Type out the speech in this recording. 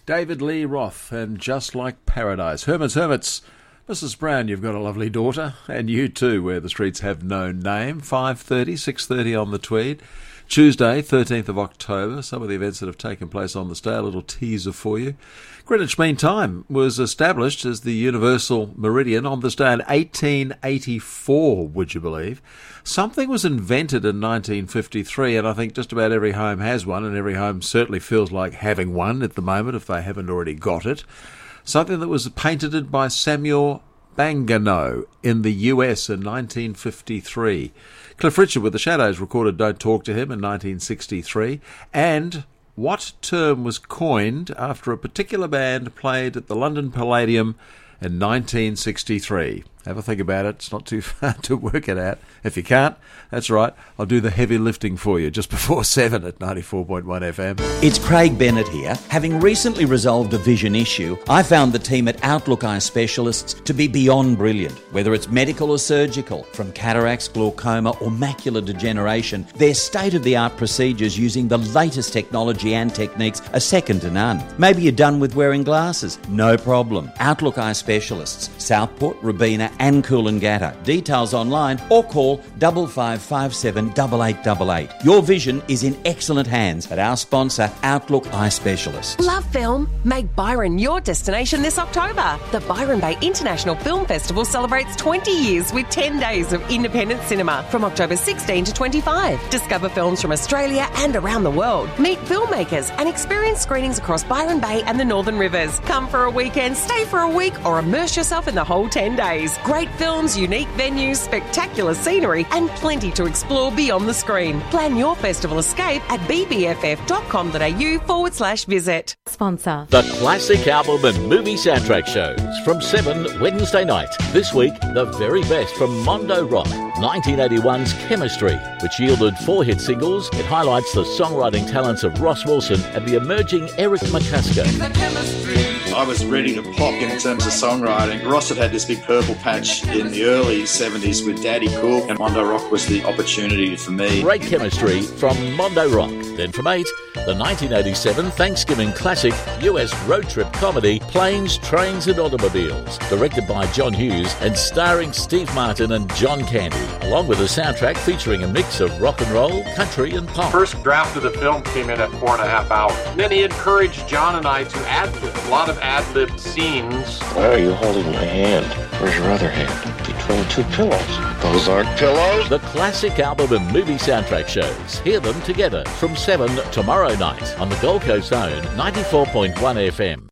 David Lee Roth and Just Like Paradise. Hermits. Mrs. Brown, you've got a lovely daughter, and you too, where the streets have no name. 5:30, 6:30 on the Tweed. Tuesday, 13th of October. Some of the events that have taken place on this day, a little teaser for you. Greenwich Mean Time was established as the universal meridian on this day in 1884, would you believe? Something was invented in 1953, and I think just about every home has one, and every home certainly feels like having one at the moment if they haven't already got it. Something that was patented by Samuel Bangano in the US in 1953. Cliff Richard with the Shadows recorded Don't Talk to Him in 1963. And what term was coined after a particular band played at the London Palladium in 1963? Have a think about it. It's not too far to work it out. If you can't, that's right. I'll do the heavy lifting for you just before 7 at 94.1 FM. It's Craig Bennett here. Having recently resolved a vision issue, I found the team at Outlook Eye Specialists to be beyond brilliant. Whether it's medical or surgical, from cataracts, glaucoma or macular degeneration, their state-of-the-art procedures using the latest technology and techniques are second to none. Maybe you're done with wearing glasses. No problem. Outlook Eye Specialists, Southport, Robina and Coolangatta. Details online or call 5557 8888. Your vision is in excellent hands at our sponsor, Outlook Eye Specialists. Love film? Make Byron your destination this October. The Byron Bay International Film Festival celebrates 20 years with 10 days of independent cinema from October 16 to 25. Discover films from Australia and around the world. Meet filmmakers and experience screenings across Byron Bay and the Northern Rivers. Come for a weekend, stay for a week, or immerse yourself in the whole 10 days. Great films, unique venues, spectacular scenery, and plenty to explore beyond the screen. Plan your festival escape at bbff.com.au/visit. Sponsor. The classic album and movie soundtrack shows from 7 Wednesday night. This week, the very best from Mondo Rock, 1981's Chemistry, which yielded 4 hit singles. It highlights the songwriting talents of Ross Wilson and the emerging Eric McCusker. I was ready to pop in terms of songwriting. Ross had this big purple patch in the early 70s with Daddy Cool, and Mondo Rock was the opportunity for me. Great Chemistry from Mondo Rock. Then from 8, the 1987 Thanksgiving classic US road trip comedy Planes, Trains and Automobiles, directed by John Hughes and starring Steve Martin and John Candy, along with a soundtrack featuring a mix of rock and roll, country and pop. First draft of the film came in at 4.5 hours. And then he encouraged John and I to ad-lib. A lot of ad-lib scenes. Why are you holding my hand? Where's your other hand? Between 2 pillows. Those aren't pillows. The classic album and movie soundtrack shows. Hear them together from 7 tomorrow night on the Gold Coast own 94.1 FM.